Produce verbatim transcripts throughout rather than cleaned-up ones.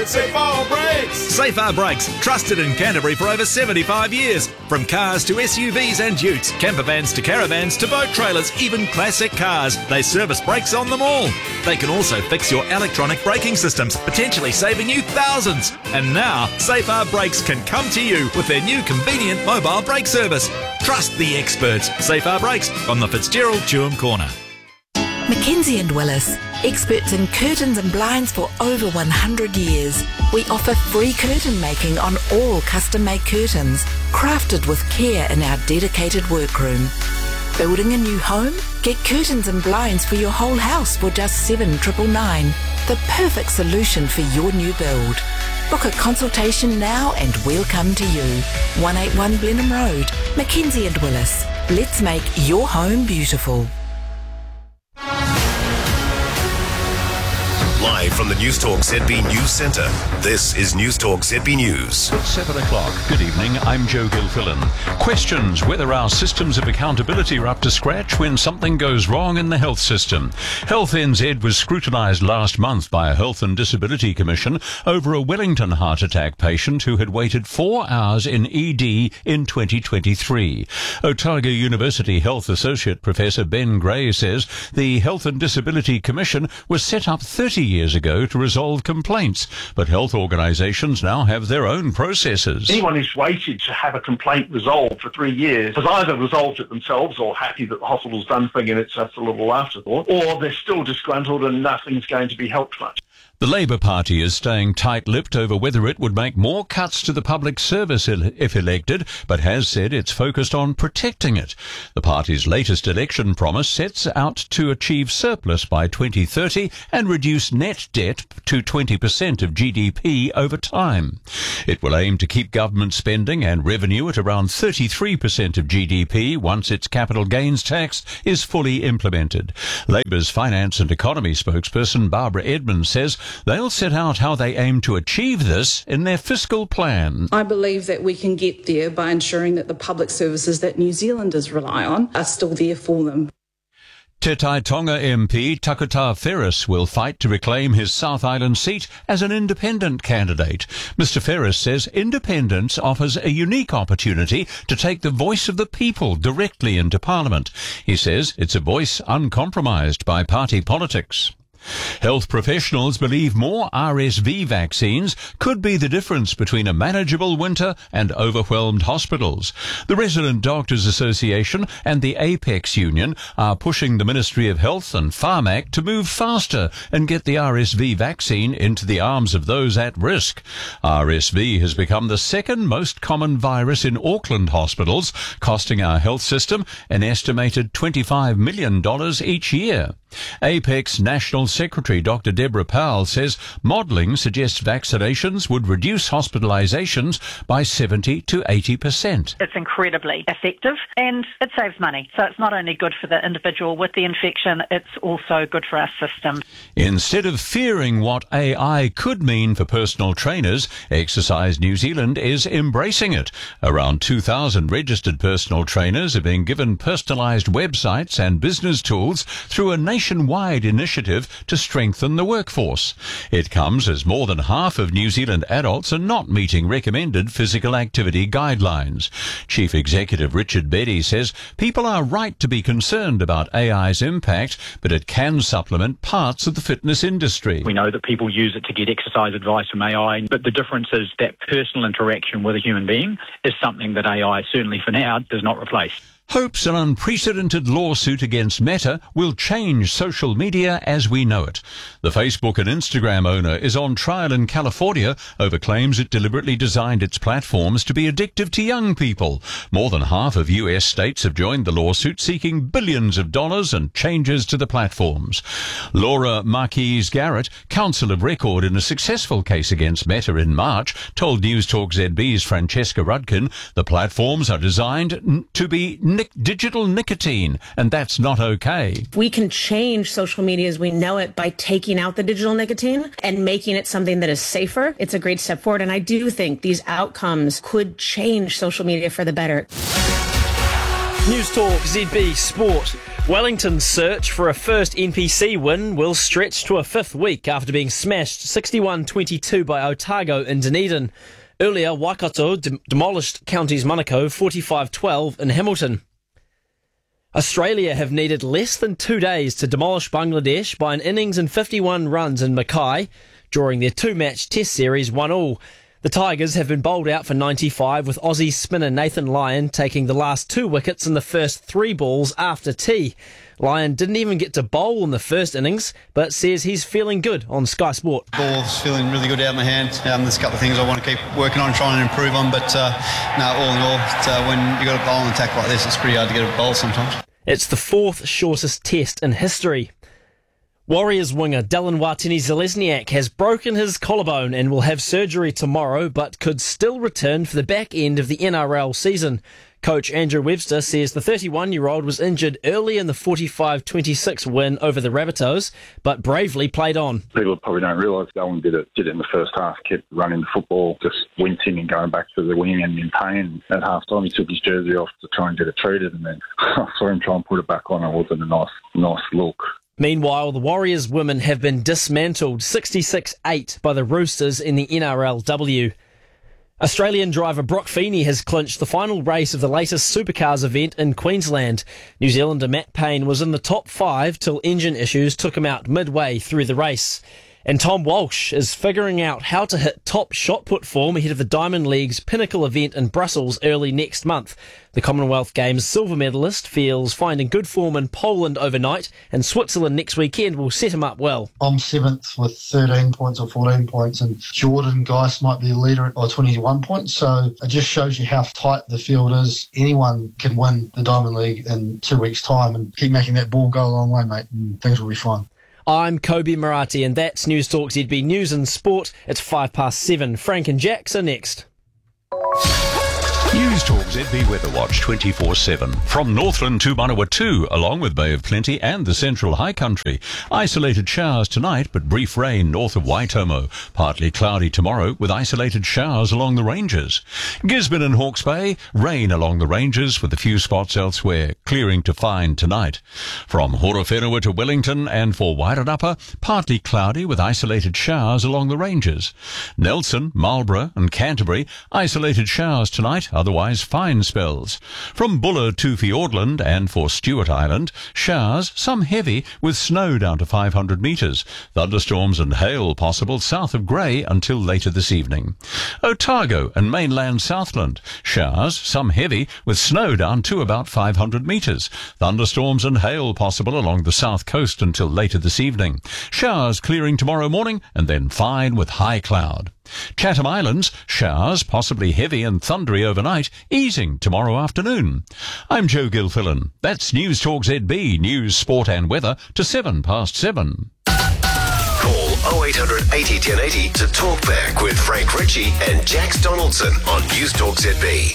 Safar Brakes! Safar Brakes, trusted in Canterbury for over seventy-five years. From cars to S U Vs and utes, camper vans to caravans to boat trailers, even classic cars, they service brakes on them all. They can also fix your electronic braking systems, potentially saving you thousands. And now, Safar Brakes can come to you with their new convenient mobile brake service. Trust the experts. Safar Brakes on the Fitzgerald Chewham Corner. Mackenzie and Willis, experts in curtains and blinds for over one hundred years. We offer free curtain making on all custom-made curtains, crafted with care in our dedicated workroom. Building a new home? Get curtains and blinds for your whole house for just seven nine nine nine. The perfect solution for your new build. Book a consultation now and we'll come to you. one eighty-one Blenheim Road, Mackenzie and Willis. Let's make your home beautiful. Live from the Newstalk Z B News Centre, this is Newstalk Z B News. It's seven o'clock. Good evening, I'm Joe Gilfillan. Questions whether our systems of accountability are up to scratch when something goes wrong in the health system. Health N Z was scrutinised last month by a Health and Disability Commission over a Wellington heart attack patient who had waited four hours in E D in twenty twenty-three. Otago University Health Associate Professor Ben Gray says the Health and Disability Commission was set up thirty years ago to resolve complaints, but health organisations now have their own processes. Anyone who's waited to have a complaint resolved for three years has either resolved it themselves or happy that the hospital's done thing and it's just a little afterthought, or they're still disgruntled and nothing's going to be helped much. The Labour Party is staying tight-lipped over whether it would make more cuts to the public service if elected, but has said it's focused on protecting it. The party's latest election promise sets out to achieve surplus by twenty thirty and reduce net debt to twenty percent of G D P over time. It will aim to keep government spending and revenue at around thirty-three percent of G D P once its capital gains tax is fully implemented. Labour's finance and economy spokesperson Barbara Edmonds says they'll set out how they aim to achieve this in their fiscal plan. I believe that we can get there by ensuring that the public services that New Zealanders rely on are still there for them. Te Tai Tonga M P Takata Ferris will fight to reclaim his South Island seat as an independent candidate. Mister Ferris says independence offers a unique opportunity to take the voice of the people directly into Parliament. He says it's a voice uncompromised by party politics. Health professionals believe more R S V vaccines could be the difference between a manageable winter and overwhelmed hospitals. The Resident Doctors Association and the Apex Union are pushing the Ministry of Health and Pharmac to move faster and get the R S V vaccine into the arms of those at risk. R S V has become the second most common virus in Auckland hospitals, costing our health system an estimated twenty-five million dollars each year. Apex National Secretary Doctor Deborah Powell says modelling suggests vaccinations would reduce hospitalisations by seventy to eighty percent. It's incredibly effective and it saves money. So it's not only good for the individual with the infection, it's also good for our system. Instead of fearing what A I could mean for personal trainers, Exercise New Zealand is embracing it. Around two thousand registered personal trainers are being given personalised websites and business tools through a nationwide initiative to strengthen the workforce. It comes as more than half of New Zealand adults are not meeting recommended physical activity guidelines. Chief Executive Richard Beddy says people are right to be concerned about A I's impact, but it can supplement parts of the fitness industry. We know that people use it to get exercise advice from A I, but the difference is that personal interaction with a human being is something that A I, certainly for now, does not replace. Hopes an unprecedented lawsuit against Meta will change social media as we know it. The Facebook and Instagram owner is on trial in California over claims it deliberately designed its platforms to be addictive to young people. More than half of U S states have joined the lawsuit seeking billions of dollars and changes to the platforms. Laura Marquise Garrett, counsel of record in a successful case against Meta in March, told Newstalk Z B's Francesca Rudkin the platforms are designed to be Nic- digital nicotine, and that's not okay. We can change social media as we know it by taking out the digital nicotine and making it something that is safer. It's a great step forward, and I do think these outcomes could change social media for the better. Newstalk Z B Sport. Wellington's search for a first N P C win will stretch to a fifth week after being smashed sixty-one twenty-two by Otago in Dunedin. Earlier, Waikato de- demolished Counties Manukau forty-five twelve in Hamilton. Australia have needed less than two days to demolish Bangladesh by an innings and fifty-one runs in Mackay, drawing their two-match test series one all. The Tigers have been bowled out for ninety-five, with Aussie spinner Nathan Lyon taking the last two wickets in the first three balls after tea. Lyon didn't even get to bowl in the first innings, but says he's feeling good on Sky Sport. Ball's feeling really good out of my hand. Um, there's a couple of things I want to keep working on, trying to improve on, but uh, no, all in all, uh, when you've got a bowl and attack like this, it's pretty hard to get a bowl sometimes. It's the fourth shortest test in history. Warriors winger Dylan Watene-Zelezniak has broken his collarbone and will have surgery tomorrow, but could still return for the back end of the N R L season. Coach Andrew Webster says the thirty-one-year-old was injured early in the forty-five twenty-six win over the Rabbitohs, but bravely played on. People probably don't realise Dylan did it, did it in the first half, kept running the football, just wincing and going back to the wing and in pain. At half-time, he took his jersey off to try and get it treated, and then I saw him try and put it back on. It wasn't a nice, nice look. Meanwhile, the Warriors women have been dismantled sixty-six eight by the Roosters in the N R L W. Australian driver Brock Feeney has clinched the final race of the latest Supercars event in Queensland. New Zealander Matt Payne was in the top five till engine issues took him out midway through the race. And Tom Walsh is figuring out how to hit top shot put form ahead of the Diamond League's pinnacle event in Brussels early next month. The Commonwealth Games silver medalist feels finding good form in Poland overnight, and Switzerland next weekend will set him up well. I'm seventh with thirteen points or fourteen points, and Jordan Geist might be the leader at twenty-one points. So it just shows you how tight the field is. Anyone can win the Diamond League in two weeks' time, and keep making that ball go a long way, mate, and things will be fine. I'm Kobe Marathi, and that's News Talk Z B News and Sport. It's five past seven. Frank and Jax are next. News Talk Z B Weather Watch twenty-four seven. From Northland to Manawatu, along with Bay of Plenty and the Central High Country. Isolated showers tonight, but brief rain north of Waitomo. Partly cloudy tomorrow, with isolated showers along the ranges. Gisborne and Hawke's Bay, rain along the ranges with a few spots elsewhere, clearing to fine tonight. From Horowhenua to Wellington and for Wairarapa, partly cloudy with isolated showers along the ranges. Nelson, Marlborough and Canterbury, isolated showers tonight, otherwise fine spells. From Buller to Fiordland and for Stewart Island, showers, some heavy, with snow down to five hundred metres. Thunderstorms and hail possible south of Grey until later this evening. Otago and mainland Southland, showers, some heavy, with snow down to about five hundred metres. Thunderstorms and hail possible along the south coast until later this evening. Showers clearing tomorrow morning and then fine with high cloud. Chatham Islands, showers, possibly heavy and thundery overnight, easing tomorrow afternoon. I'm Joe Gilfillan. That's News Talk Z B, news, sport and weather to seven past seven. Call oh eight hundred eighty ten eighty to talk back with Frank Ritchie and Jax Donaldson on News Talk Z B.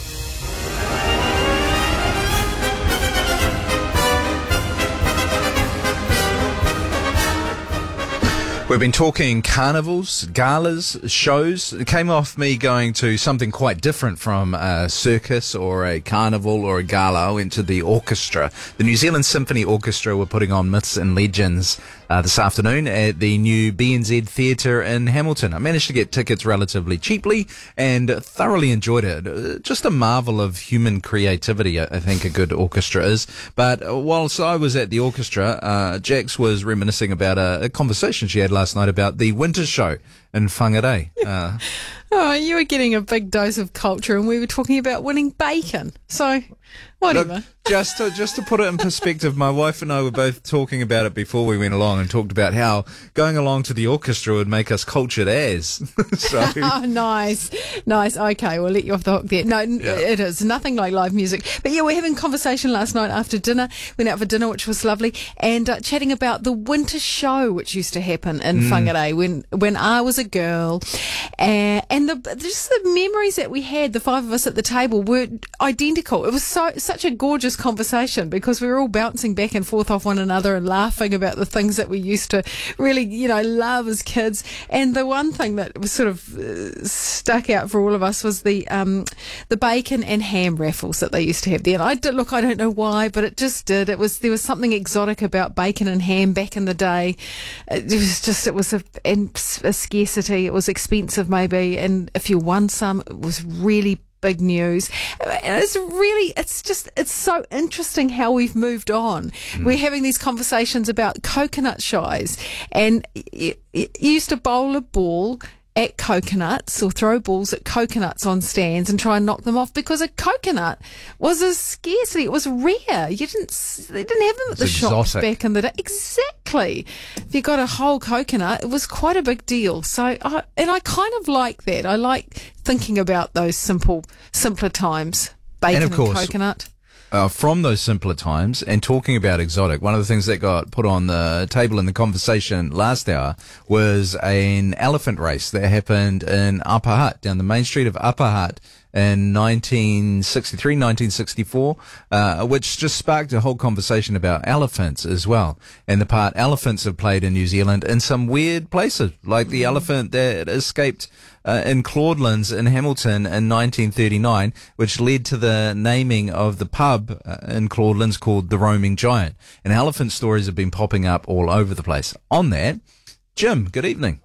We've been talking carnivals, galas, shows. It came off me going to something quite different from a circus or a carnival or a gala. I went to the orchestra. The New Zealand Symphony Orchestra were putting on Myths and Legends uh, this afternoon at the new B N Z Theatre in Hamilton. I managed to get tickets relatively cheaply and thoroughly enjoyed it. Uh, just a marvel of human creativity, I think a good orchestra is. But whilst I was at the orchestra, uh, Jax was reminiscing about a, a conversation she had last night about the winter show in Whangarei. Uh, oh, you were getting a big dose of culture, and we were talking about winning bacon. So, whatever. Look, just to, just to put it in perspective, my wife and I were both talking about it before we went along and talked about how going along to the orchestra would make us cultured as. so, oh, nice. Nice. Okay, we'll let you off the hook there. No, yeah. It is nothing like live music. But yeah, we were having a conversation last night after dinner. Went out for dinner, which was lovely, and uh, chatting about the winter show, which used to happen in mm. Whangarei when, when I was a girl. Uh, and the just the memories that we had, the five of us at the table, were identical. It was so so such a gorgeous conversation because we were all bouncing back and forth off one another and laughing about the things that we used to really, you know, love as kids. And the one thing that was sort of uh, stuck out for all of us was the um, the bacon and ham raffles that they used to have there. And I did, look, I don't know why, but it just did. It was there was something exotic about bacon and ham back in the day. It was just it was a, a scarcity. It was expensive maybe, and if you won some, it was really big news. And it's really, it's just, it's so interesting how we've moved on. Mm. We're having these conversations about coconut shies, and you, you used to bowl a ball at coconuts or throw balls at coconuts on stands and try and knock them off because a coconut was a scarcity. It was rare. You didn't, they didn't have them at the shops back in the day. Exactly. If you got a whole coconut, it was quite a big deal. So, I, and I kind of like that. I like thinking about those simple, simpler times. Bacon and, of course, and coconut. Uh, from those simpler times and talking about exotic, one of the things that got put on the table in the conversation last hour was an elephant race that happened in Upper Hutt, down the main street of Upper Hutt in nineteen sixty-three, nineteen sixty-four, uh, which just sparked a whole conversation about elephants as well, and the part elephants have played in New Zealand in some weird places, like the elephant that escaped Uh, in Claudelands in Hamilton in nineteen thirty-nine, which led to the naming of the pub uh, in Claudelands called the Roaming Giant. And elephant stories have been popping up all over the place. On that, Jim, good evening.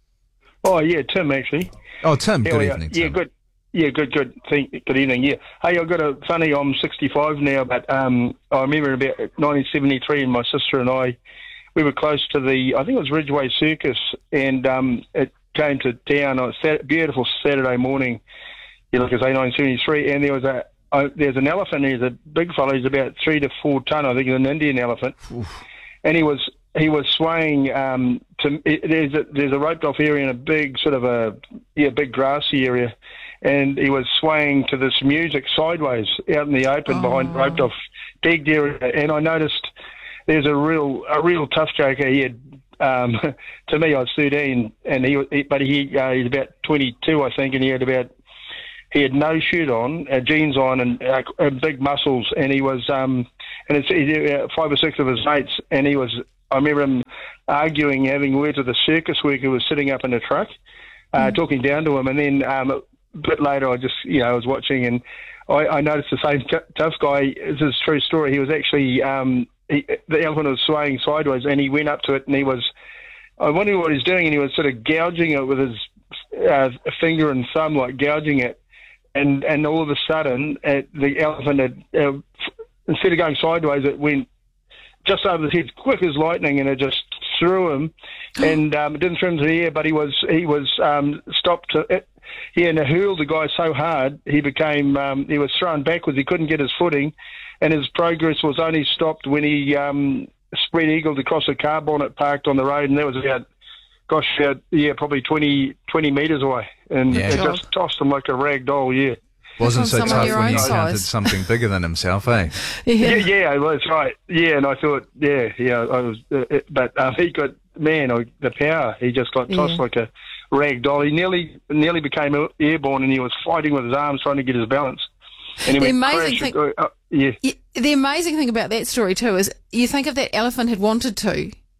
Oh, yeah, Tim, actually. Oh, Tim, Here good we evening, are. Tim. Yeah, good. Yeah, good, good. Thank, good evening, yeah. Hey, I've got a funny, I'm sixty-five now, but um, I remember about nineteen seventy-three, and my sister and I, we were close to the, I think it was Ridgeway Circus, and um, it came to town on a beautiful Saturday morning, you look, it's nineteen seventy-three, and there was a, uh, there's an elephant, he's a big fellow, he's about three to four ton, I think he's an Indian elephant, Oof. and he was he was swaying, um, to, it, there's a, there's a roped off area and a big sort of a, yeah, big grassy area, and he was swaying to this music sideways out in the open oh. behind roped off digged area, and I noticed there's a real a real tough joker. He had, um, to me, I was thirteen, and he, he but he uh, he's about twenty-two, I think, and he had about he had no shirt on, uh, jeans on, and, uh, and big muscles, and he was um, and it's he, uh, five or six of his mates, and he was. I remember him arguing, having words with a circus worker who was sitting up in a truck, uh, mm. talking down to him, and then um, a bit later, I just you know I was watching, and I, I noticed the same t- tough guy. This is a true story. He was actually. Um, He, the elephant was swaying sideways, and he went up to it, and he was, I wondered what he was doing, and he was sort of gouging it with his uh, finger and thumb, like gouging it, and and all of a sudden, uh, the elephant had, uh, instead of going sideways, it went just over his head, quick as lightning, and it just threw him, and um, it didn't throw him to the air, but he was he was um, stopped. To, it, he had hurled the guy so hard, he became um, he was thrown backwards. He couldn't get his footing. And his progress was only stopped when he um, spread eagled across a car bonnet parked on the road, and that was about, gosh, about, yeah, probably twenty, twenty metres away. And yeah. it just tossed him like a rag doll, yeah. Wasn't so tough when he encountered something bigger than himself, eh? yeah. yeah, yeah, that's right. Yeah, and I thought, yeah, yeah, I was, uh, it, but uh, he got, man, I, the power, he just got tossed yeah. like a rag doll. He nearly, nearly became airborne, and he was fighting with his arms trying to get his balance. And the amazing thing, uh, yeah. yeah, the amazing thing about that story too is, you think if that elephant had wanted to,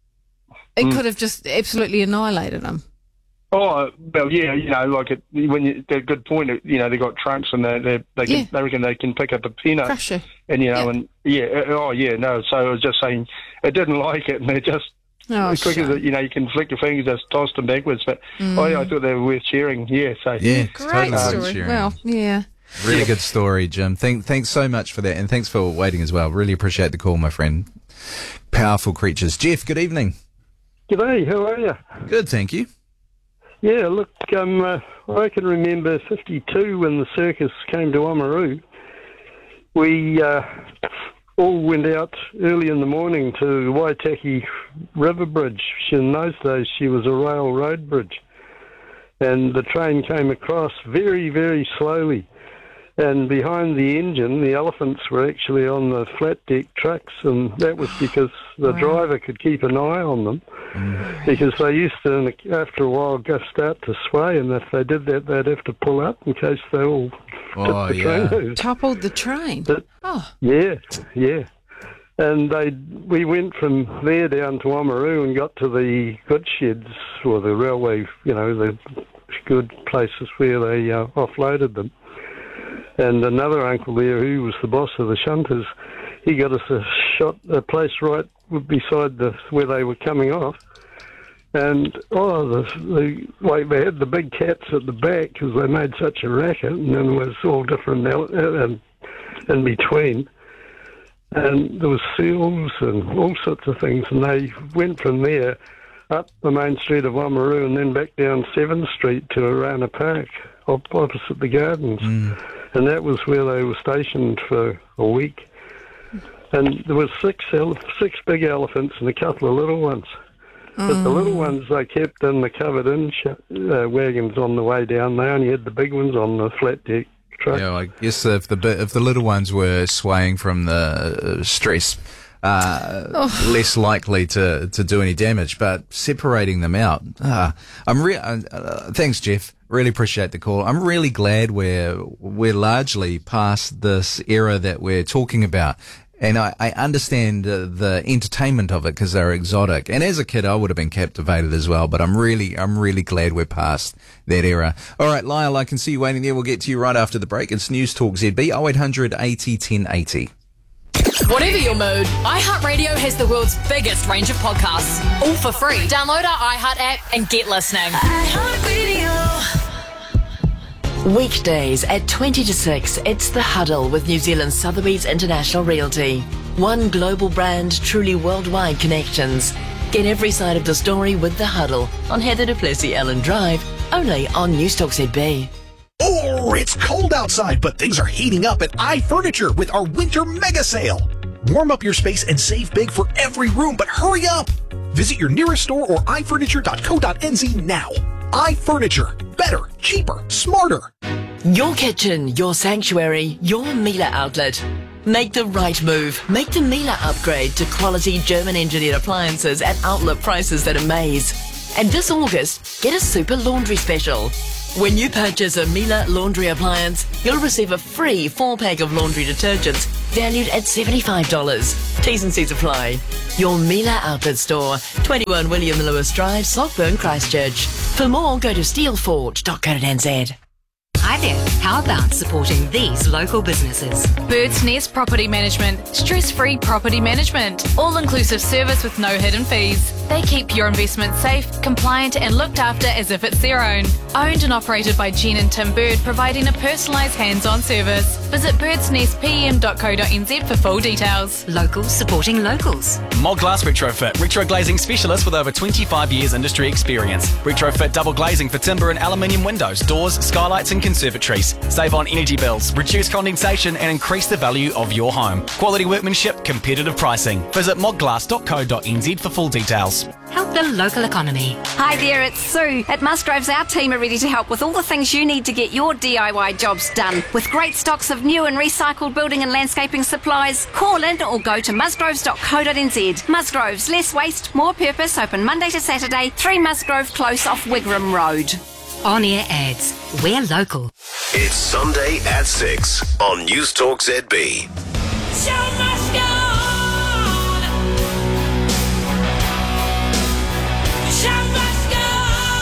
it mm. could have just absolutely annihilated him. Oh well, yeah, you know, like it, when you, they're a good point. You know, they got trunks, and they they they, can, yeah. they reckon they can pick up a peanut, Crush it. and you know, yeah. and yeah, oh yeah, no. So I was just saying, it didn't like it, and it just. Oh, as quick sure. as it, you know, you can flick your fingers, just tossed them backwards. But mm. oh, I thought they were worth sharing. Yeah, so yeah, great totally story. Well, yeah. Really good story, Jim. Thank, thanks so much for that, and thanks for waiting as well. Really appreciate the call, my friend. Powerful creatures. Jeff, good evening. G'day, how are you? Good, thank you. Yeah, look, um, uh, I can remember fifty-two when the circus came to Oamaru. We uh, all went out early in the morning to Waitaki River Bridge. In those days, she was a railroad bridge. And the train came across very, very slowly. And behind the engine, the elephants were actually on the flat deck trucks, and that was because the wow. driver could keep an eye on them, mm. because they used to, after a while, go start to sway, and if they did that, they'd have to pull up in case they all oh, tipped the yeah. train over. Toppled the train. But, Oh. Yeah, yeah. And they, we went from there down to Oamaru and got to the goods sheds, or the railway, you know, the good places where they uh, offloaded them. And another uncle there, who was the boss of the shunters, he got us a shot, a place right beside the where they were coming off. And, oh, the, the like they had the big cats at the back because they made such a racket, and then it was all different in, in between. And there was seals and all sorts of things, and they went from there up the main street of Oamaru and then back down seventh Street to Arana Park, op- opposite the gardens. Mm. And that was where they were stationed for a week. And there was six ele- six big elephants and a couple of little ones. But the little ones they kept in the covered-in sh- uh, wagons on the way down. They only had the big ones on the flat deck truck. Yeah, I guess if the bi- if the little ones were swaying from the uh, stress, uh, Oh. less likely to, to do any damage. But separating them out, ah, I'm re- uh, uh, thanks, Jeff. Really appreciate the call. I'm really glad we're we're largely past this era that we're talking about. And I, I understand uh, the entertainment of it because they're exotic. And as a kid, I would have been captivated as well. But I'm really, I'm really glad we're past that era. All right, Lyle, I can see you waiting there. We'll get to you right after the break. It's News Talk Z B, oh eight hundred eighty ten eighty. Whatever your mood, iHeartRadio has the world's biggest range of podcasts, all for free. Download our iHeart app and get listening. Weekdays at twenty to six, it's The Huddle with New Zealand Sotheby's International Realty. One global brand, truly worldwide connections. Get every side of the story with The Huddle on Heather du Plessis-Allen Drive, only on News Talk Z B. Oh, it's cold outside, but things are heating up at iFurniture with our winter mega sale. Warm up your space and save big for every room, but hurry up! Visit your nearest store or i furniture dot co dot n z now. iFurniture. Better, cheaper, smarter. Your kitchen, your sanctuary, your Miele outlet. Make the right move. Make the Miele upgrade to quality German engineered appliances at outlet prices that amaze. And this August, get a super laundry special. When you purchase a Miele laundry appliance, you'll receive a free four pack of laundry detergents valued at seventy-five dollars. T's and C's apply. Your Miele outlet store, twenty-one William Lewis Drive, Saltburn, Christchurch. For more, go to steelforge dot co dot n z. Hi there. How about supporting these local businesses? Bird's Nest Property Management. Stress-free property management. All-inclusive service with no hidden fees. They keep your investment safe, compliant and looked after as if it's their own. Owned and operated by Jen and Tim Bird, providing a personalised hands-on service. Visit birds nest p m dot co dot n z for full details. Locals supporting locals. Mod Glass Retrofit. Retro glazing specialist with over twenty-five years industry experience. Retrofit double glazing for timber and aluminium windows, doors, skylights and conservatories. Save on energy bills, reduce condensation and increase the value of your home. Quality workmanship, competitive pricing. Visit mod glass dot co dot n z for full details. Help the local economy. Hi there, it's Sue. At Musgroves, our team are ready to help with all the things you need to get your D I Y jobs done. With great stocks of new and recycled building and landscaping supplies, call in or go to musgroves dot co dot n z. Musgroves, less waste, more purpose, open Monday to Saturday, three Musgrove Close off Wigram Road. On-air ads. We're local. It's Sunday at six on News Talk Z B. Show must go on. Show must go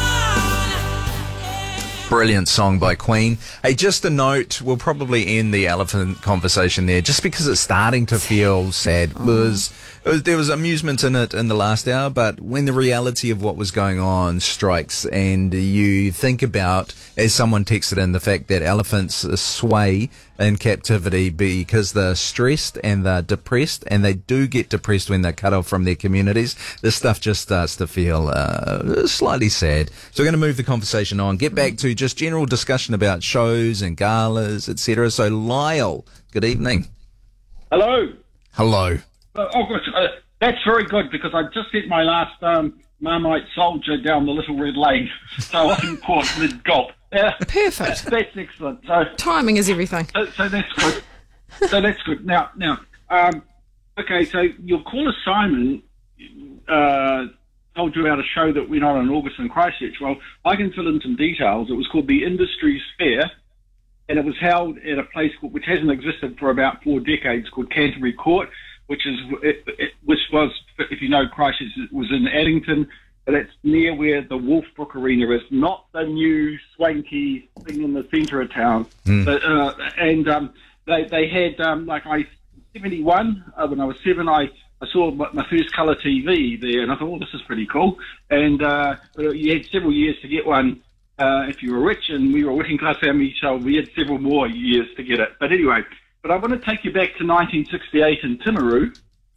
on. Brilliant song by Queen. Hey, just a note, we'll probably end the elephant conversation there just because it's starting to feel sad. It was, it was, there was amusement in it in the last hour, but when the reality of what was going on strikes and you think about, as someone texted in, the fact that elephants sway in captivity because they're stressed and they're depressed, and they do get depressed when they're cut off from their communities, this stuff just starts to feel uh, slightly sad. So we're going to move the conversation on, get back to just general discussion about shows and galas, et cetera. So Lyle, good evening. Hello. Hello. Uh, oh, good. Uh, that's very good because I just hit my last um, Marmite soldier down the Little Red Lane, so I'm caught mid-gulp. Yeah, Perfect. That, that's excellent. So timing is everything. So, so that's good. so that's good. Now, now, um, okay. So your caller Simon uh, told you about a show that went on in August in Christchurch. Well, I can fill in some details. It was called the Industries Fair, and it was held at a place called, which hasn't existed for about four decades, called Canterbury Court, which is it, it, which was, if you know Christchurch, it was in Addington, but it's near where the Wolfbrook Arena is, not the new swanky thing in the centre of town. Mm. But, uh, and um, they they had um, like I seventy-one uh, when I was seven, I. I saw my, my first colour T V there, and I thought, oh, this is pretty cool. And uh, but you had several years to get one uh, if you were rich, and we were a working class family, so we had several more years to get it. But anyway, but I want to take you back to nineteen sixty-eight in Timaru.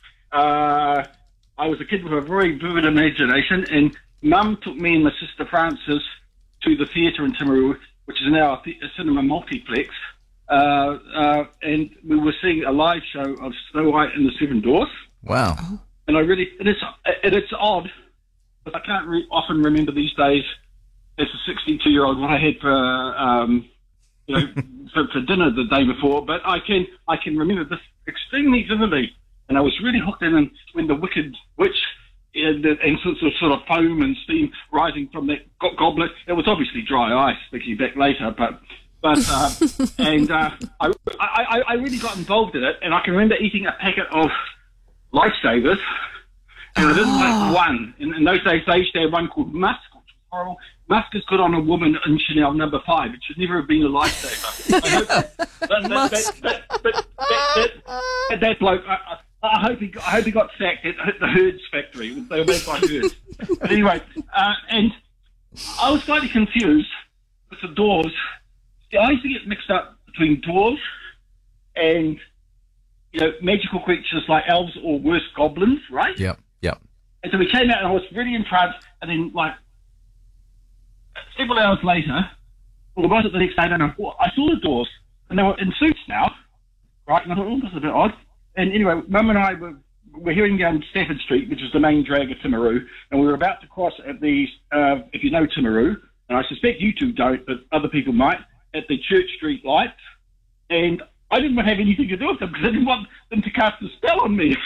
Uh, I was a kid with a very vivid imagination, and Mum took me and my sister Frances to the theatre in Timaru, which is now a, th- a cinema multiplex. Uh, uh, and we were seeing a live show of Snow White and the Seven Dwarfs. Wow. And I really, it is, it, it's odd, but I can't re- often remember these days as a sixty-two-year-old what I had for, um, you know, for, for dinner the day before. But I can, I can remember this extremely vividly, and I was really hooked in. And when the Wicked Witch and, and sort of sort of foam and steam rising from that go- goblet, it was obviously dry ice. Thinking back later, but. But uh, and uh, I, I, I really got involved in it, and I can remember eating a packet of Lifesavers, and I didn't like one. In, in those days, they used to have one called Musk, which was horrible. Musk is good on a woman in Chanel number five. It should never have been a Lifesaver. I hope that, that, that, that, that, that, that, that, that bloke, I, I, hope he got, I hope he got sacked at, at the Herds factory. They were made by Herds. But anyway, uh, and I was slightly confused with the doors. I used to get mixed up between dwarves and, you know, magical creatures like elves or worse, goblins, right? Yep, yep. And so we came out and I was really entranced, and then, like, several hours later, or about it the next day, I don't know, I saw the dwarves, and they were in suits now, right? And I thought, oh, this is a bit odd. And anyway, Mum and I were, were heading down Stafford Street, which is the main drag of Timaru, and we were about to cross at the, uh, if you know Timaru, and I suspect you two don't, but other people might, at the Church Street lights, and I didn't have anything to do with them because I didn't want them to cast a spell on me.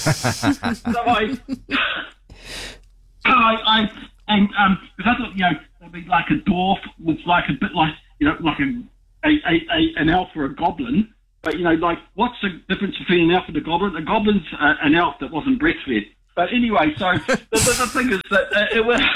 so I, I, I, and um, because I thought, you know, there'd be like a dwarf with like a bit like, you know, like a, a, a, a an elf or a goblin. But you know, like, what's the difference between an elf and a goblin? A goblin's uh, an elf that wasn't breastfed. But anyway, so the, the, the thing is that uh, it was.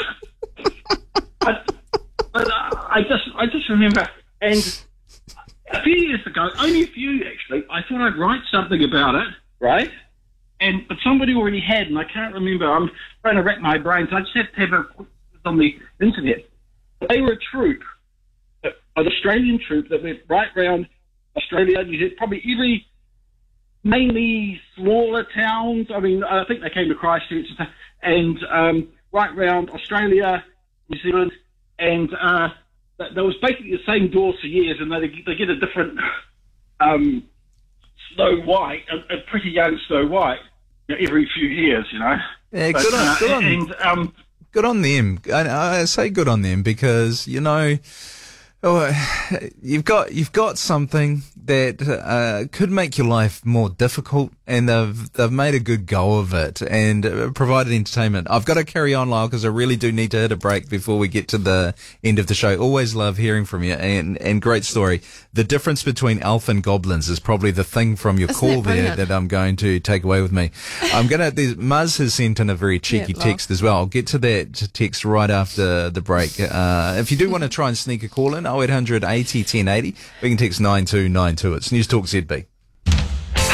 but, but uh, I just, I just remember. And a few years ago, only a few actually, I thought I'd write something about it, right? And but somebody already had, and I can't remember. I'm trying to rack my brains. I just have to have a quick look on the internet. They were a troupe, an Australian troupe that went right round Australia. You had probably every, mainly smaller towns. I mean, I think they came to Christchurch and um, right round Australia, New Zealand, and. Uh, There was basically the same doors for years, and they they get a different um, Snow White, a, a pretty young Snow White, you know, every few years, you know. Yeah, but, good on, uh, good on, and, um, good on them. I, I say good on them because you know, oh, you've got you've got something that uh, could make your life more difficult, and they've they've made a good go of it and uh, provided entertainment. I've got to carry on, Lyle, because I really do need to hit a break before we get to the end of the show. Always love hearing from you, and and great story. The difference between elf and goblins is probably the thing from your Isn't call that there that I'm going to take away with me. I'm gonna. There's, Muzz has sent in a very cheeky Yeah, text as well. I'll get to that text right after the break. Uh, if you do want to try and sneak a call in, oh eight hundred eighty ten eighty, we can text nine two nine two. It's News Talk Z B.